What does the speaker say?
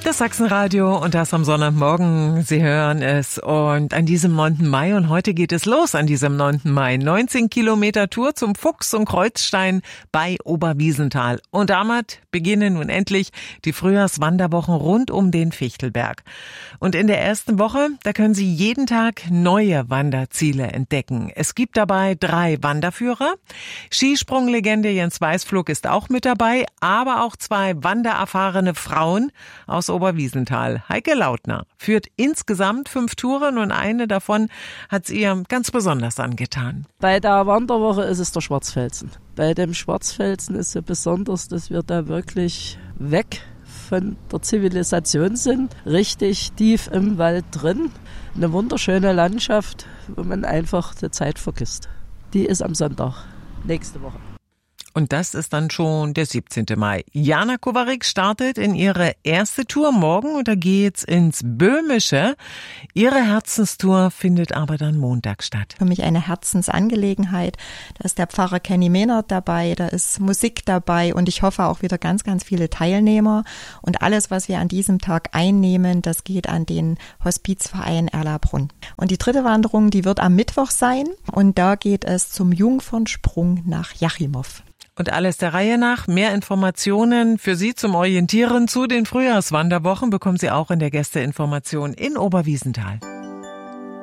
Das Sachsenradio und das am Sonntagmorgen. Sie hören es. Und an diesem 9. Mai, und heute geht es los an diesem 9. Mai, 19 Kilometer Tour zum Fuchs und Kreuzstein bei Oberwiesenthal. Und damit beginnen nun endlich die Frühjahrswanderwochen rund um den Fichtelberg. Und in der ersten Woche, da können Sie jeden Tag neue Wanderziele entdecken. Es gibt dabei 3 Wanderführer. Skisprunglegende Jens Weißflug ist auch mit dabei, aber auch 2 wandererfahrene Frauen aus Oberwiesenthal. Heike Lautner führt insgesamt 5 Touren und eine davon hat es ihr ganz besonders angetan. Bei der Wanderwoche ist es der Schwarzfelsen. Bei dem Schwarzfelsen ist es besonders, dass wir da wirklich weg von der Zivilisation sind, richtig tief im Wald drin. Eine wunderschöne Landschaft, wo man einfach die Zeit vergisst. Die ist am Sonntag, nächste Woche. Und das ist dann schon der 17. Mai. Jana Kovarik startet in ihre erste Tour morgen und da geht's ins Böhmische. Ihre Herzenstour findet aber dann Montag statt. Für mich eine Herzensangelegenheit. Da ist der Pfarrer Kenny Mehnert dabei, da ist Musik dabei und ich hoffe auch wieder ganz, ganz viele Teilnehmer. Und alles, was wir an diesem Tag einnehmen, das geht an den Hospizverein Erlabrunn. Und die dritte Wanderung, die wird am Mittwoch sein und da geht es zum Jungfernsprung nach Jachimow. Und alles der Reihe nach. Mehr Informationen für Sie zum Orientieren zu den Frühjahrswanderwochen bekommen Sie auch in der Gästeinformation in Oberwiesenthal.